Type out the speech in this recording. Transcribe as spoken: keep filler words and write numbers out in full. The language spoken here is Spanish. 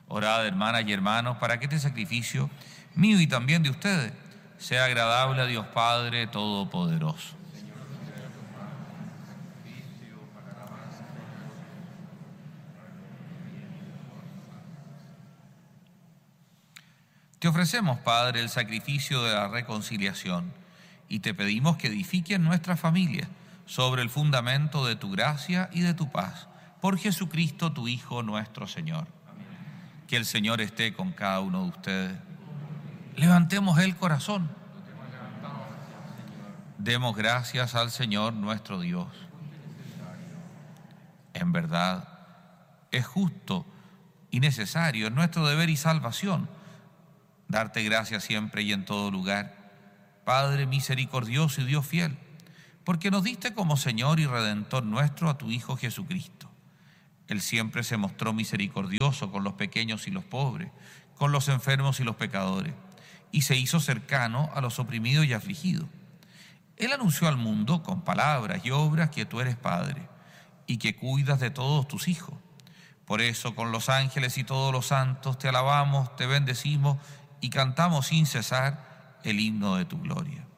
Orad, hermanas y hermanos, para que este sacrificio, mío y también de ustedes, sea agradable a Dios Padre Todopoderoso. Te ofrecemos, Padre, el sacrificio de la reconciliación y te pedimos que edifiques nuestras familias sobre el fundamento de tu gracia y de tu paz. Por Jesucristo, tu Hijo, nuestro Señor. Que el Señor esté con cada uno de ustedes. Levantemos el corazón. Demos gracias al Señor nuestro Dios. En verdad, es justo y necesario, es nuestro deber y salvación, darte gracias siempre y en todo lugar, Padre misericordioso y Dios fiel, porque nos diste como Señor y Redentor nuestro a tu Hijo Jesucristo. Él siempre se mostró misericordioso con los pequeños y los pobres, con los enfermos y los pecadores, y se hizo cercano a los oprimidos y afligidos. Él anunció al mundo con palabras y obras que tú eres Padre y que cuidas de todos tus hijos. Por eso, con los ángeles y todos los santos, te alabamos, te bendecimos y cantamos sin cesar el himno de tu gloria.